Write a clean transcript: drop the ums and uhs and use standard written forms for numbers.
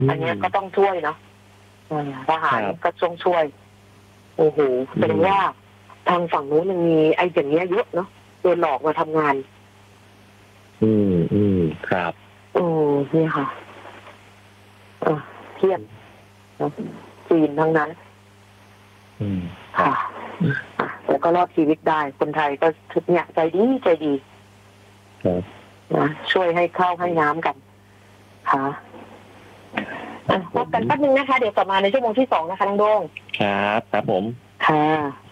อันนี้ก็ต้องช่วยเนาะทหารก็ช่วยโอ้โหแสดงว่าทางฝั่งนู้นยังมีไอ้อย่างเงี้ยเยอะเนาะโดนหลอกมาทำงานครับนี่ค่ะเครียดจีนทั้งนั้นค่ะแต่ก็รอดชีวิตได้คนไทยก็เนี่ยใจดีนะช่วยให้ข้าวให้น้ำกันค่ะพบกันแป๊บนึงนะคะเดี๋ยวกลับมาในชั่วโมงที่ 2นะคะน้องโด่งครับผมค่ะ